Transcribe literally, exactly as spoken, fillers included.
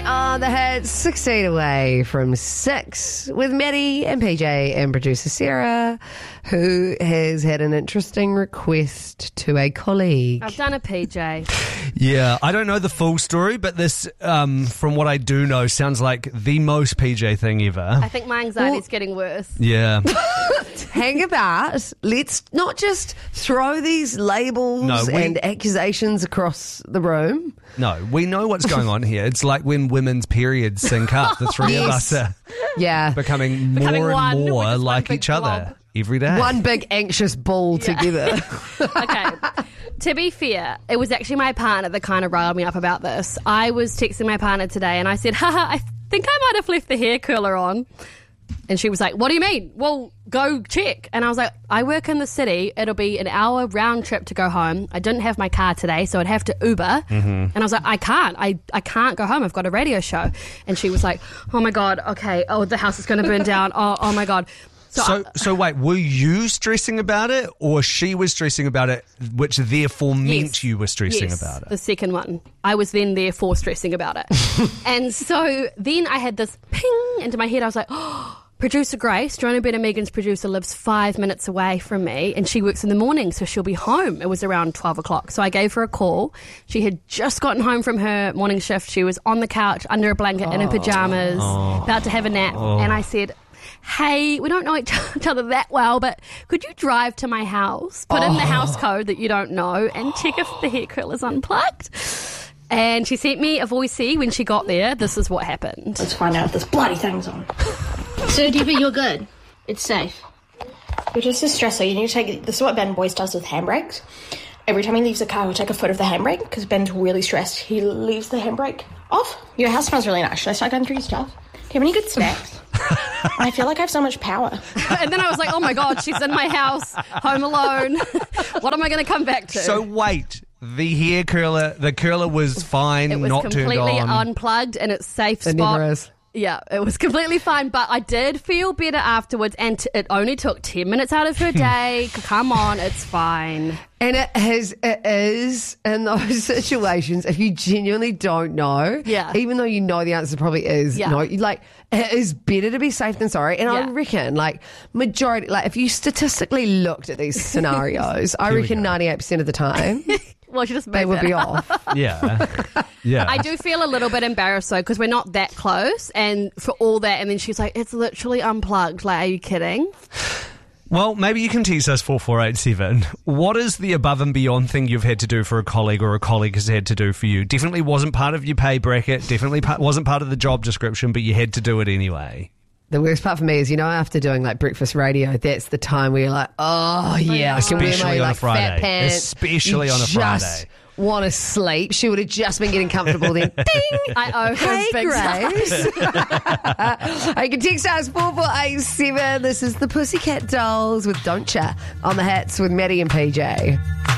on the Hits, sixteen away from six with Maddie and P J and producer Sarah, who has had an interesting request to a colleague. I've done a P J. Yeah, I don't know the full story, but this, um, from what I do know, sounds like the most P J thing ever. I think my anxiety's well, getting worse. Yeah. Hang about. Let's not just throw these labels no, we, and accusations across the room. No, we know what's going on here. It's like when women's periods sync up. The three yes. of us are yeah. becoming, becoming more one. and more We're like each blob. other every day. One big anxious ball yeah. together. Okay. To be fair, it was actually my partner that kind of riled me up about this. I was texting my partner today and I said, haha, I think I might have left the hair curler on. And she was like, what do you mean? Well, go check. And I was like, I work in the city. It'll be an hour round trip to go home. I didn't have my car today, so I'd have to Uber. Mm-hmm. And I was like, I can't. I, I can't go home. I've got a radio show. And she was like, oh, my God. Okay. Oh, the house is going to burn down. Oh, oh, my God. So, so, I, so wait, were you stressing about it or she was stressing about it, which therefore meant yes, you were stressing yes, about it? The second one. I was then therefore stressing about it. And so then I had this ping into my head. I was like, oh, producer Grace, Joanna Ben and Megan's producer, lives five minutes away from me and she works in the morning, so she'll be home. It was around twelve o'clock. So I gave her a call. She had just gotten home from her morning shift. She was on the couch under a blanket oh. in her pajamas, oh. about to have a nap. Oh. And I said, hey, we don't know each other that well, but could you drive to my house, put oh. in the house code that you don't know, and check if the hair curl is unplugged? And she sent me a voicey when she got there. This is what happened. Let's find out if this bloody thing's on. So, Debbie, you're good. It's safe. You're just a stressor. You need to take... This is what Ben Boyce does with handbrakes. Every time he leaves the car, he'll take a foot of the handbrake because Ben's really stressed. He leaves the handbrake off. Your house smells really nice. Should I start going through your stuff? Do you have any good snacks? I feel like I have so much power. And then I was like, oh my God, she's in my house, home alone. What am I going to come back to? So wait, the hair curler, the curler was fine, it was not turned on. completely unplugged in its safe it spot. Never is. Yeah, it was completely fine, but I did feel better afterwards, and t- it only took ten minutes out of her day. Come on, it's fine. And it has, it is in those situations, if you genuinely don't know, yeah. even though you know the answer probably is yeah. no, you like, it is better to be safe than sorry. And yeah. I reckon, like, majority, like, if you statistically looked at these scenarios, I reckon ninety-eight percent of the time, well, she just they would be off. Yeah. Yeah. I do feel a little bit embarrassed, though, because we're not that close, and for all that, and then she's like, it's literally unplugged. Like, are you kidding? Well, maybe you can tease us four four eight seven. What is the above and beyond thing you've had to do for a colleague or a colleague has had to do for you? Definitely wasn't part of your pay bracket, definitely pa- wasn't part of the job description, but you had to do it anyway. The worst part for me is, you know, after doing like breakfast radio, that's the time where you're like, oh yeah, especially my, on like, a Friday, fat pants. especially you on a just Friday. Want to sleep? She would have just been getting comfortable. Then, ding! I owe her hey, big Grace. I can text us four four eight seven. This is the Pussycat Dolls with Don't Ya on the Hits with Maddie and P J.